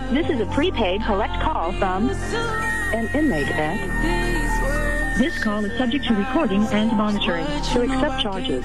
This is a prepaid collect call from an inmate at... This call is subject to recording and monitoring. To accept charges,